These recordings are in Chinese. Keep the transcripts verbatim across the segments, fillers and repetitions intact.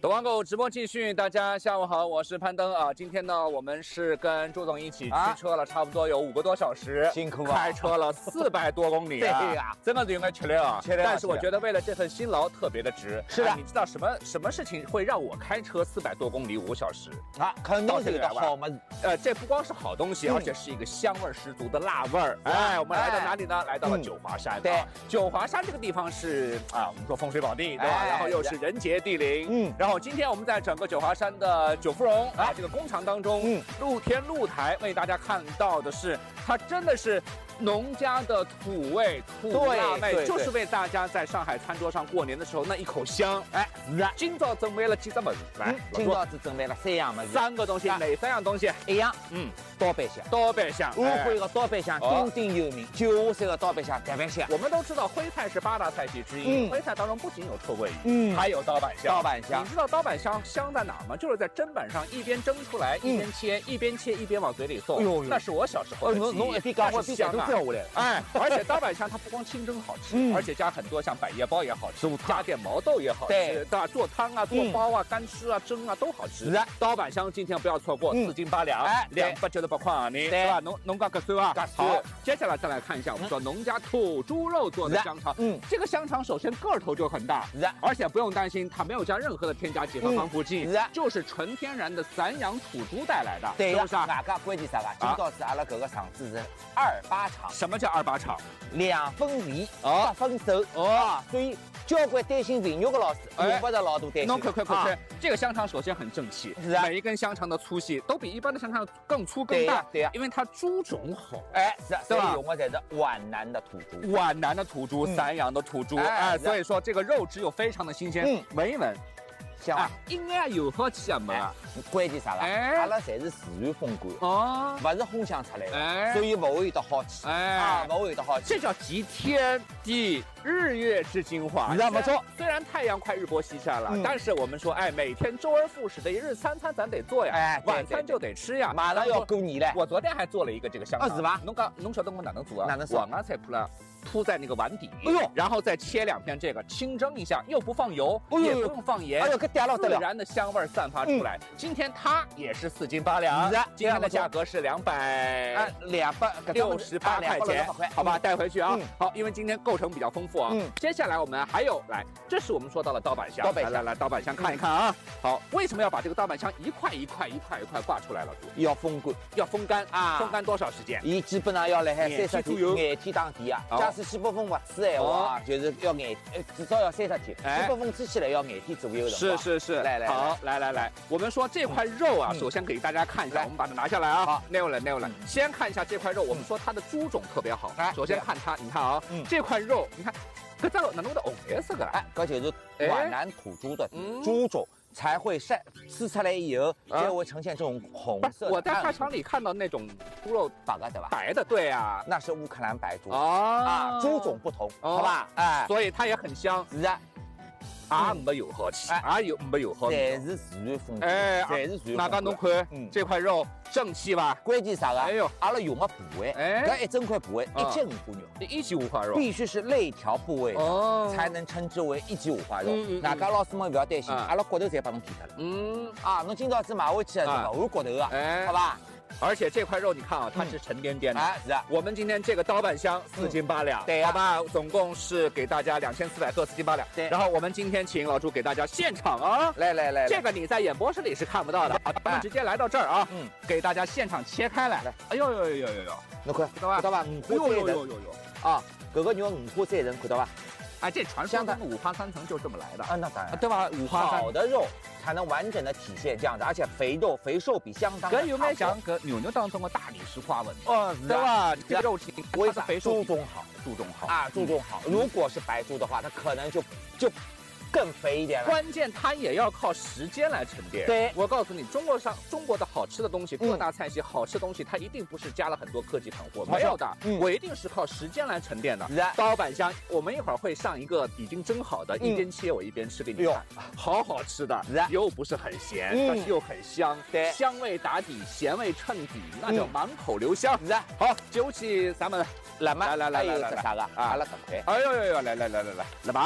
德王狗直播继续，大家下午好，我是潘登啊。今天呢，我们是跟朱总一起驱车了，差不多有五个多小时， 辛苦啊， 开车了四百多公里啊， 对呀， 真的是应该吃了啊。 吃了。 但是我觉得为了这份辛劳，特别的值。 是的， 啊、你知道什么什么事情会让我开车四百多公里五个小时啊？肯定是有个好嘛。 呃，这不光是好东西，嗯、而且是一个香味十足的辣味儿。哎，我们来到哪里呢？哎、来到了九华山。 对、 啊，九华山这个地方是啊，我们说风水宝地，对吧？哎、然后又是人杰地灵。嗯。然后今天我们在整个九华山的九芙蓉啊这个工厂当中，嗯，露天露台为大家看到的是，它真的是农家的土味、土辣味，就是为大家在上海餐桌上过年的时候那一口香。哎，是啊。今早准备了几只么子？来， 今早只准备了三样么子， 三个东西，哪三样东西？ 一样，嗯，刀瓣香， 刀瓣香， 安徽的刀瓣香鼎鼎有名，九华山的刀瓣香特别香。 我们都知道徽菜是八大菜系之一，徽菜当中不仅有臭鳜鱼， 嗯， 还有刀瓣香。 刀瓣香， 你知道刀瓣香香在哪儿吗？就是在砧板上一边蒸出来，一边切，一边切一边往嘴里送。哟，那是我小时候的记忆。 侬侬一边讲我一边都掉下来。 哎，而且刀瓣香它不光清蒸好吃，而且加很多像百叶包也好吃，加点毛豆也好吃，对吧？做汤啊，做包啊，干吃啊，蒸啊都好吃。是刀瓣香今天不要错过，四斤八两，两百九十八块呢，对吧？农农家可算啊。好，接下来再来看一下我们说农家土猪肉做的香肠。嗯，这个香肠首先个头就很大，而且不用担心它没有加任何的添加剂和防腐剂，就是纯天然的散养土猪带来的。 对呀，外加关键啥个？今朝是阿拉搿个厂子是二八厂。 什么叫二八厂？ 两分肥，八分熟哦，所以交关担心肥肉的老师用不着老多担心。 侬快快快快！这个香肠首先很正气，是啊，每一根香肠的粗细都比一般的香肠更粗更大，对呀，因为它猪种好， 哎，是，所以用的才是皖南的土猪， 皖南的土猪，散养的土猪，哎，所以说这个肉质又非常的新鲜，闻一闻。香啊，应该有好吃啊没啊？ 关键啥个？阿拉侪是自然风干哦，不是烘香出来的，所以不会有得好吃。哎，啊，不会有得好吃。 这叫集天地日月之精华， 你知道没错。 虽然太阳快日薄西山了，但是我们说，哎，每天周而复始的一日三餐咱得做呀，哎，晚餐就得吃呀。 马上要过年了， 我昨天还做了一个这个香肠， 是吧？ 侬讲，侬晓得我哪能做啊？ 哪能做？ 我刚才铺了。铺在那个碗底，哎呦，然后再切两片这个，清蒸一下，又不放油，也不用放盐， 哎呦，可嗲了， 自然的香味散发出来。今天它也是四斤八两，今天的价格是两百两百六十八块钱，好吧，带回去啊。好，因为今天构成比较丰富啊。嗯，接下来我们还有来，这是我们说到了刀瓣香，来来来，刀瓣香看一看啊。好，为什么要把这个刀瓣香一块一块一块一块挂出来了？ 要风干， 要风干啊，风干多少时间？ 伊基本上要来海三十天，眼天当地啊。是西北风不吹闲话啊，就是要眼，呃，至少要三十天。西北风吹起来要眼天左右的。 是是是， 来来， 好，来来来，我们说这块肉啊，首先给大家看一下，我们把它拿下来啊。好，拿了拿了。先看一下这块肉，我们说它的猪种特别好。首先看它，你看啊，这块肉，你看，搿只肉哪能的红颜色个？ 哎，搿就是皖南土猪的猪种。才会晒吃出来以后，才会呈现这种红色。 我在菜场里看到那种猪肉白的，对吧？ 白的，对啊， 那是乌克兰白猪啊，猪种不同，好吧？ 哎，所以它也很香。 是啊， 啊没有好吃，啊有没有好吃， 侪是自然风干，哎，侪是自然。 那个侬看，这块肉正气吧？ 关键啥个？哎呦，阿拉用的部位，哎，搿一整块部位一斤五花肉， 一斤五花肉， 必须是肋条部位的，才能称之为一斤五花肉。大家老师们不要担心，阿拉骨头侪帮侬撇脱了。嗯，啊，侬今朝子买回去是不含骨头的，哎，好吧？ 而且这块肉你看啊，它是沉甸甸的。 哎，是啊。 我们今天这个刀瓣香四斤八两，对，好吧，总共是给大家两千四百克，四斤八两。对。然后我们今天请老朱给大家现场啊， 来来来， 这个你在演播室里是看不到的，好，咱们直接来到这儿啊，嗯，给大家现场切开来。来，哎呦呦呦呦呦呦， 侬看， 看到吧？ 看到吧？五花三层啊，搿个肉五花三层，看到吧？ 哎，这传说中的五花三层就这么来的。 啊，那当然， 对吧？五花好的肉才能完整的体现这样子，而且肥肉肥瘦比相当。 搿有没讲搿牛肉当中的大理石花纹？哦，对吧？这个肉体为啥肥瘦猪种好？猪种好啊，猪种好。如果是白猪的话，它可能就就。更肥一点了。 关键它也要靠时间来沉淀。 对， 我告诉你，中国上中国的好吃的东西，各大菜系好吃的东西，它一定不是加了很多科技狠活，没有的。嗯，我一定是靠时间来沉淀的。刀瓣香，我们一会儿会上一个已经蒸好的，一边切我一边吃给你看，好好吃的，又不是很咸，但是又很香，对，香味打底，咸味衬底，那叫满口留香。好，接起咱们来嘛， 来来来来来， 啥个？阿拉搿块， 哎呦呦呦，来来来来来，来吧。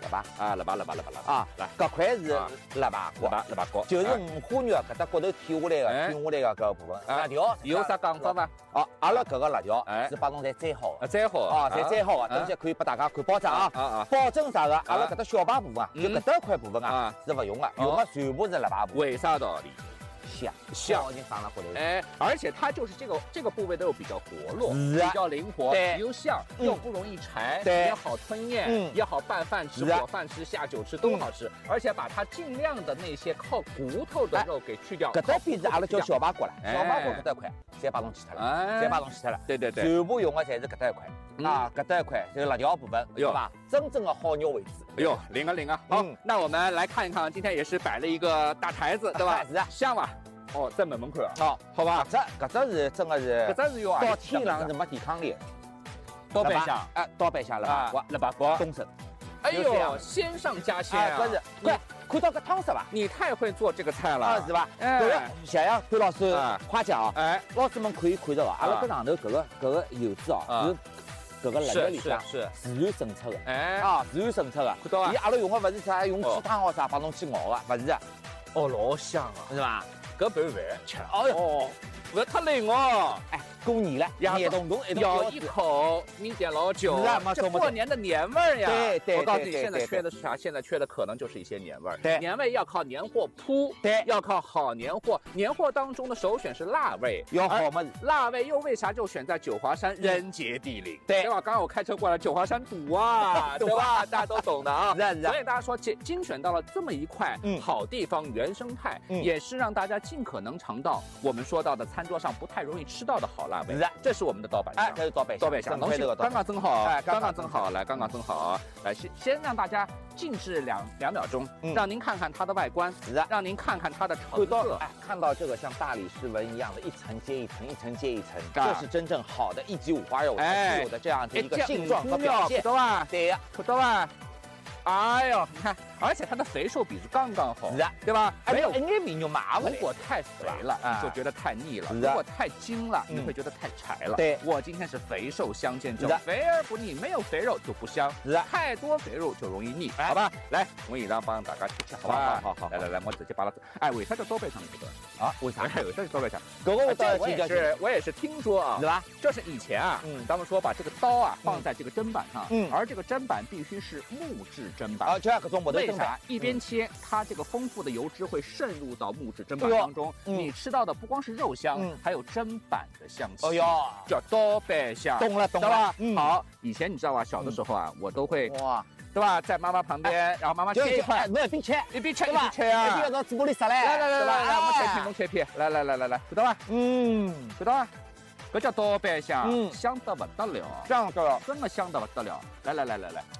腊八啊，腊八腊八腊八腊八啊，来，搿块是腊八腊八腊八糕， 就是五花肉搿搭骨头剔下来个，剔下来个搿部分。辣条有啥讲法伐？ 哦，阿拉搿个辣条是帮侬侪摘好的，摘好啊，侪摘好的，等下可以拨大家看包装啊。啊啊，保证啥个？阿拉搿搭小排部分啊，就搿搭块部分啊是勿用的，用的全部是腊八部分。 为啥道理？ 香香， 已经放了骨头。 哎，而且它就是这个这个部位都比较活络， 比较灵活，又香又不容易柴，也好吞咽，也好拌饭吃、裹饭吃、下酒吃都好吃。而且把它尽量的那些靠骨头的肉给去掉。 搿搭边是阿拉叫小排骨了，小排骨搿搭一块，侪把侬去脱了，侪把侬去脱了。 对对对， 全部用的侪是搿搭一块啊，搿搭一块就是辣条部分，对吧？真正的好肉为主。 哎呦，灵啊灵啊！好，那我们来看一看，今天也是摆了一个大台子，对吧？ 是啊， 香吧？哦，在门门口啊， 哦， 好吧， 搿只搿只是真的是， 搿只是有到天上是没抵抗力。 刀板香， 哎，刀板香腊八腊八糕， 东升。 哎呦，鲜上加鲜啊！ 搿是，快看到搿汤色伐？ 你太会做这个菜了， 啊，是吧？搿个谢谢潘老师夸奖啊！ 哎， 老师们可以看到啊，阿拉搿上头搿个搿个油脂哦，是搿个辣条里向是自然渗出的， 哎， 啊，自然渗出的。 看到啊？ 伊阿拉用的勿是啥用鸡汤哦啥帮侬去熬的，勿是。 哦，老香啊， 是吧？ 搿拌饭吃， 哎呦， 勿要太灵哦！ 哎，过年了，热咚咚， 咬一口，抿点老酒，这过年的年味儿呀！ 对对， 我告诉你，现在缺的是啥？现在缺的可能就是一些年味儿。 对， 年味要靠年货铺， 对， 要靠好年货。年货当中的首选是辣味， 要好嘛。 辣味又为啥就选在九华山？人杰地灵， 对， 对吧？刚刚我开车过来，九华山堵啊，对吧？大家都懂的啊。 是是。 所以大家说精精选到了这么一块好地方，原生态，也是让大家尽可能尝到我们说到的餐桌上不太容易吃到的好辣味。 是， 这是我们的刀板香。 哎，这是刀板刀板香， 东西刚刚蒸好， 哎， 刚刚蒸好，来，刚刚蒸好，来先先让大家静置两两秒钟，让您看看它的外观， 是， 让您看看它的成色， 哎，看到这个像大理石纹一样的一层接一层，一层接一层，这是真正好的一级五花肉才有的这样子一个形状和表现， 看到吧？ 对呀， 看到吧？哎呦，你看，而且它的肥瘦比是刚刚好， 是啊， 对吧？ 没有一眼肥肉麻如果太肥了，你就觉得太腻了；如果太精了，你会觉得太柴了。 对， 我今天是肥瘦相间，就肥而不腻，没有肥肉就不香。 是啊， 太多肥肉就容易腻，好吧？来，我一张帮大家吃吃，好吧？ 好好， 来来来，我直接把它。哎，为啥叫刀背香这个？ 啊？为啥？ 为啥叫刀背香？ 这个我也是，我也是听说啊， 对吧？ 就是以前啊，嗯，咱们说把这个刀啊放在这个砧板上，嗯，而这个砧板必须是木质砧板， 啊，就像搿种木头砧板。 为啥？一边切，它这个丰富的油脂会渗入到木质砧板当中，你吃到的不光是肉香，还有砧板的香气。 哎呦， 叫刀背香， 懂了懂了吧？好，以前你知道吧？小的时候啊，我都会哇。对吧？在妈妈旁边，然后妈妈切一块， 侬一边切一边切一边切啊， 一边要到嘴巴里塞来， 来来来来来，我切片，我切片，来来来来来，知道吧？ 嗯， 知道吧？搿叫刀板香，嗯，香得不得了， 香得了， 真的香得不得了。来来来来来，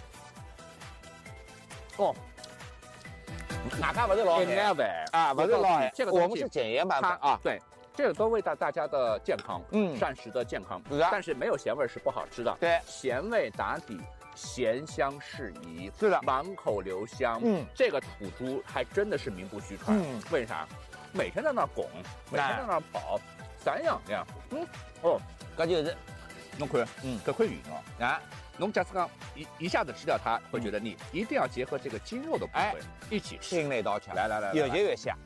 哦， 哪怕不是老海啊，不是老海， 这个我们是检验办法啊， 对。这个都为大大家的健康，嗯，膳食的健康，但是没有咸味是不好吃的。 对， 咸味打底，咸香适宜， 是的， 满口留香。嗯，这个土猪还真的是名不虚传。嗯，为啥？每天在那拱，每天在那跑，散养的。嗯，哦， 搿就是侬看，嗯，搿块鱼哦，啊，侬假使讲一一下子吃掉它，会觉得腻，一定要结合这个筋肉的部位一起吃， 新的一道菜， 来来来， 越结越香。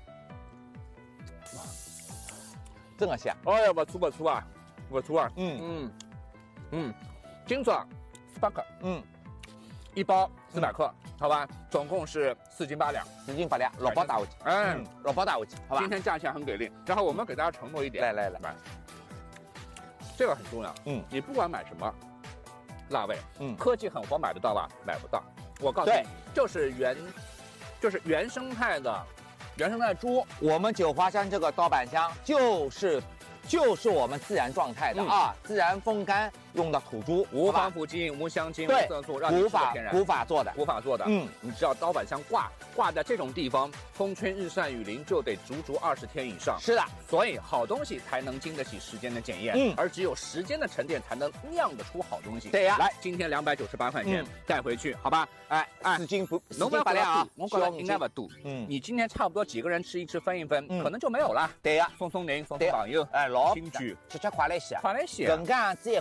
真的香！ 哎呀，不错不错啊，不错啊！嗯嗯嗯，精装四百克，嗯，一包四百克，好吧，总共是四斤八两， 四斤八两，六包打回去， 嗯， 六包打回去，好吧。 今天价钱很给力，然后我们给大家承诺一点， 来来来， 这个很重要，嗯，你不管买什么辣味，嗯，科技很火买得到吧？买不到，我告诉你，就是原，就是原生态的。原生态猪， 我们九华山这个刀板香就是就是我们自然状态的、嗯、啊，自然风干用的土猪， 无防腐剂、无香精、无色素，让你无法无法做的， 无法做的。嗯，你知道刀板香挂挂在这种地方，风吹日晒雨淋就得足足二十天以上。 是的， 所以好东西才能经得起时间的检验，嗯，而只有时间的沉淀才能酿得出好东西。 对呀， 来，今天两百九十八块钱、嗯、带回去，好吧？哎哎， 四斤不， 侬不要量啊，我觉得应该不多。嗯，你今天差不多几个人吃一吃分一分，嗯、可能就没有了。 对呀， 送送您，送送朋友， 哎，老亲戚吃吃快来些， 快来些。 人家这一块四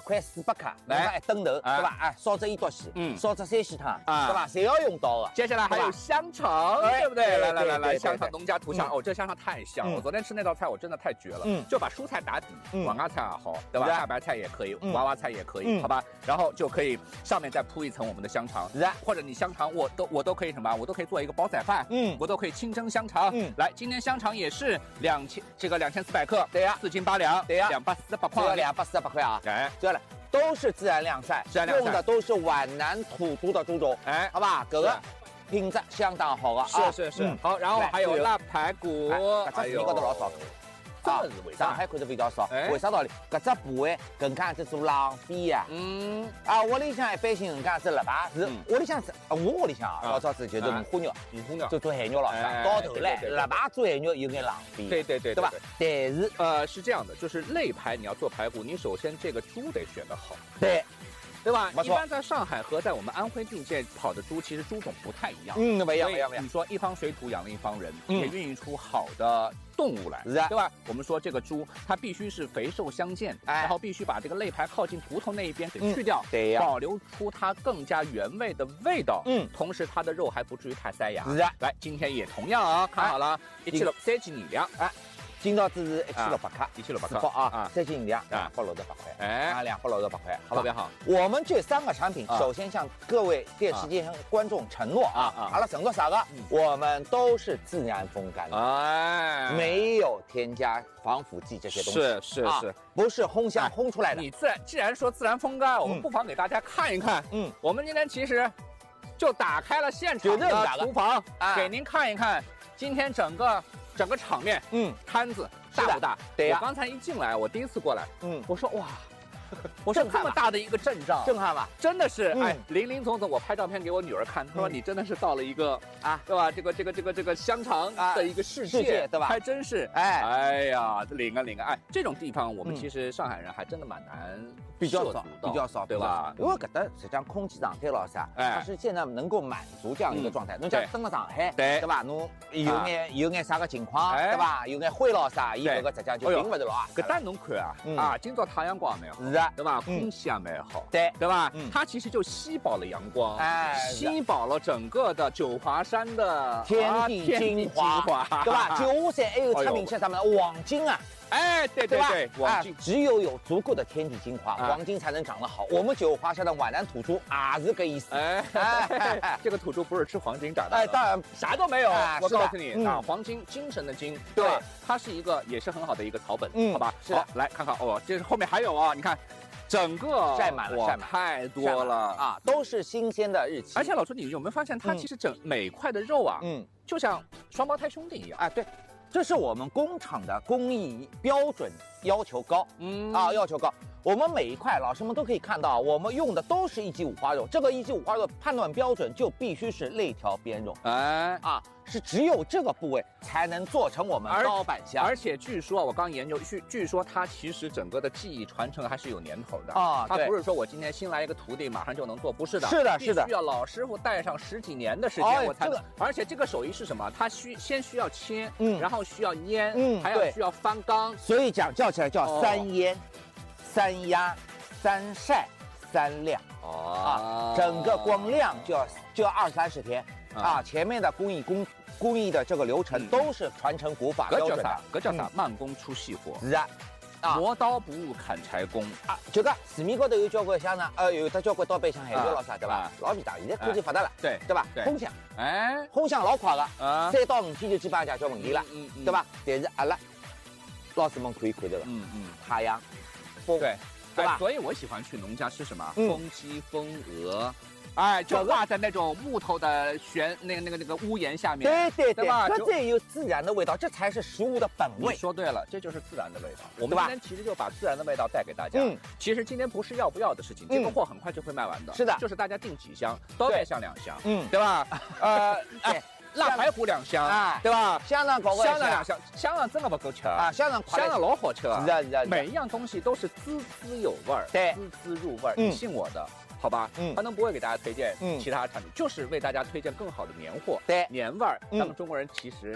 百克，来一灯头，对吧？哎，烧只一刀线，嗯，烧只三鲜汤，对吧？侪要用到的。 接下来还有香肠，对不对？来来来来，香肠农家土香，哦，这香肠太香了！我昨天吃那道菜，我真的太绝了。嗯，就把蔬菜打底，黄瓜菜也好，对吧？大白菜也可以，娃娃菜也可以，好吧？然后就可以上面再铺一层我们的香肠，或者你香肠我都我都可以什么？我都可以做一个煲仔饭，嗯，我都可以清蒸香肠。嗯，来，今天香肠也是两千这个两千四百克，对呀，四斤八两，对呀，两百四十八块， 两百四十八块啊！ 哎， 对了。都是自然晾晒，自然晾晒用的都是皖南土猪的猪肉，哎，好吧，这个品质相当好啊， 是是是，好，然后还有腊排骨， 还有高头老少。 啊， 上海看着比较少，为啥道理？搿只部位更加子做浪费呀。嗯，啊，屋里向一般性搿样子腊排是屋里向是，我屋里向啊，老早子就是五花肉， 五花肉就做海肉了，到头来腊排做海肉有点浪费。 对对对， 对吧？但是呃是这样的，就是肋排你要做排骨，你首先这个猪得选得好。 对。 对吧？一般在上海和在我们安徽境界跑的猪，其实猪种不太一样。 嗯，不一样，不一样，不一样。 你说一方水土养了一方人，也孕育出好的动物来，对吧？我们说这个猪，它必须是肥瘦相间，然后必须把这个肋排靠近骨头那一边给去掉，对呀，保留出它更加原味的味道。嗯，同时它的肉还不至于太塞牙。是啊，来，今天也同样啊，看好了，一千六三斤二两，哎。 今朝只是一千六百克， 一千六百克包啊，三斤两，两百六十八块，哎，啊，两百六十八块， 特别好。 我们这三个产品，首先向各位电视机前观众承诺啊啊，好了，承诺啥个？我们都是自然风干的，哎，没有添加防腐剂这些东西， 是是是， 不是烘箱烘出来的。 你自然既然说自然风干，我们不妨给大家看一看。嗯，我们今天其实就打开了现场的厨房，给您看一看今天整个。整个场面，嗯，摊子大不大？ 对呀。 我刚才一进来，我第一次过来，嗯，我说哇，我说这么大的一个阵仗， 震撼吧？ 真的是，哎，林林总总，我拍照片给我女儿看，她说你真的是到了一个啊，对吧？这个这个这个这个香肠的一个世界，对吧？还真是，哎哎呀，领啊领啊，哎，这种地方我们其实上海人还真的蛮难。 比较少，比较少， 对吧？ 因为搿搭实际上空气状态咯啥，它是现在能够满足这样一个状态。侬像登了上海，对对吧？侬有眼有眼啥个情况，对吧？有眼灰咯啥，伊搿个实际上就并不是老啊。 搿搭侬看啊，啊，今朝太阳光蛮好， 是啊， 对吧？空气也蛮好， 对对吧？它其实就吸饱了阳光，哎，吸饱了整个的九华山的天地精华，对吧？九华山还有出名些什么黄金啊？ 哎，对对对，黄金只有有足够的天地精华，黄金才能长得好。我们九华山的皖南土猪也是个意思。 哎，这个土猪不是吃黄金长大的， 哎，当然啥都没有。我告诉你啊，黄金精神的精，对，它是一个也是很好的一个草本，好吧？好，来看看哦，这是后面还有啊，你看。整个晒满了，晒满太多了啊， 都是新鲜的日期。 而且老朱，你有没有发现，它其实整每块的肉啊，嗯，就像双胞胎兄弟一样。 哎，对，这是我们工厂的工艺标准要求高，嗯啊，要求高。我们每一块老师们都可以看到，我们用的都是一级五花肉。这个一级五花肉判断标准就必须是肋条边肉，哎啊，是只有这个部位才能做成我们刀板香。 而且据说我刚研究，据据说它其实整个的技艺传承还是有年头的啊。它不是说我今天新来一个徒弟马上就能做，不是的， 是的，是的， 必须要老师傅带上十几年的时间我才能。而且这个手艺是什么？它需先需要切，嗯，然后需要腌，嗯，还要需要翻缸， 所以讲叫起来叫三腌。三压、三晒、三晾哦，啊，整个光晾就要就要二三十天啊。前面的工艺工工艺的这个流程都是传承古法标准的。 搿叫啥？慢工出细活。 是啊，啊， 磨刀不误砍柴工啊。就讲市面高头有交关香肠，呃，有的交关刀板香、海肉咯啥，对吧？老便当，现在科技发达了， 对对吧？烘箱，哎，烘箱老快个，三到五天就基本上解决问题了，对吧？但是阿拉老师们可以看到了，嗯嗯，太阳。 对，对吧？所以我喜欢去农家吃什么风鸡、风鹅，哎，就挂在那种木头的悬那个那个那个屋檐下面， 对对对吧？这这有自然的味道，这才是食物的本味。 你说对了，这就是自然的味道。我们今天其实就把自然的味道带给大家。嗯，其实今天不是要不要的事情，这个货很快就会卖完的。 是的， 就是大家订几箱，刀片箱两箱，嗯，对吧？呃，哎。腊排骨两箱，啊，对吧？ 香肠搞个香肠两箱，香肠真的不够吃啊！ 香肠香肠老好吃啊！ 是啊是啊， 每一样东西都是滋滋有味儿， 对， 滋滋入味儿。你信我的，好吧？嗯，他能不会给大家推荐其他产品，就是为大家推荐更好的年货， 对， 年味儿。咱们中国人其实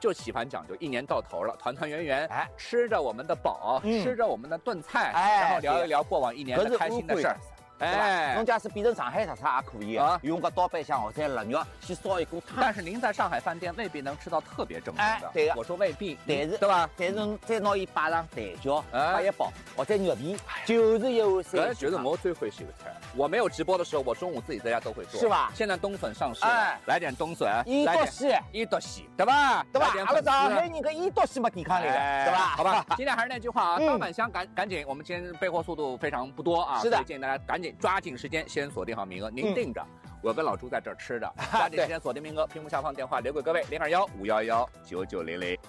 就喜欢讲究一年到头了，团团圆圆，哎，吃着我们的宝，嗯、吃着我们的炖菜，哎，然后聊一聊过往一年的开心的事儿。 哎，侬假使变成上海特产也可以啊，用个刀背香或者腊肉去烧一锅汤。 但是您在上海饭店未必能吃到特别正宗的。 哎，对的。 我说未必， 但是对吧？ 但是再拿伊摆上蛋饺，摆一包或者肉皮，就是一碗三。 我觉得我最会洗的菜。我没有直播的时候，我中午自己在家都会做， 是吧？ 现在冬笋上市，哎，来点冬笋， 一剁西， 一剁西，对吧？ 对吧？阿拉上海人个一剁西没抵抗力的，对吧？ 好吧，今天还是那句话啊，刀板香赶赶紧，我们今天备货速度非常不多啊， 是的， 建议大家赶紧抓紧时间。先锁定好名额，您定着，嗯、我跟老朱在这儿吃着，抓紧时间锁定名额，屏幕下方电话留给各位零二幺五幺幺九九零零。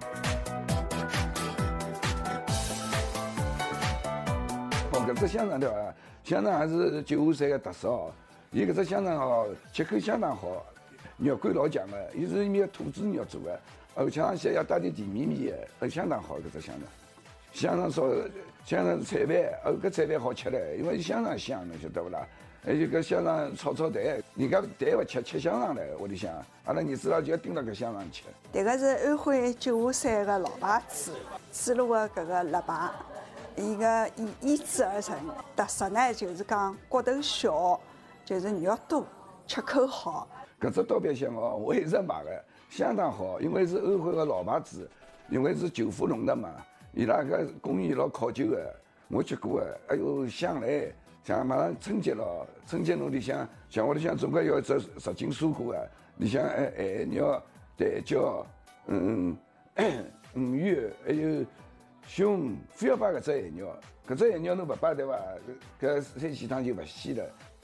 哦，搿只香肠对伐？香肠还是九华山的特色哦。伊搿只香肠哦，切口相当好，肉感老强的，伊是一面兔子肉做的，而且上些要带点甜绵绵的，呃，相当好搿只香肠。香肠烧，香肠菜饭，哦，搿菜饭好吃嘞，因为香肠香，侬晓得不啦？还有搿香肠炒炒蛋，人家蛋勿吃，吃香肠嘞，屋里向，阿拉儿子啦就要盯牢搿香肠吃。 迭个是安徽九华山的老牌子，猪肉的搿个肋排，伊个以腌制而成，特色呢就是讲骨头小，就是肉多，吃口好。 搿只刀板香哦，我一直买的，相当好，因为是安徽的老牌子，因为是九福弄的嘛。伊拉个工艺老考究的，我吃过的。哎呦，香嘞！像马上春节了，春节侬里向像屋里向总归要只十斤蔬果啊，里向哎咸肉、蛋饺，嗯鱼鱼，还有熊，非要摆搿只咸肉。搿只咸肉侬勿摆对伐？搿三喜汤就勿鲜了。